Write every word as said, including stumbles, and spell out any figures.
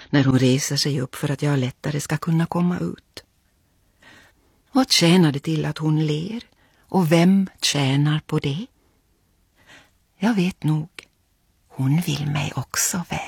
när hon reser sig upp för att jag lättare ska kunna komma ut. Vad tjänar det till att hon ler? Och vem tjänar på det? Jag vet nog, hon vill mig också väl.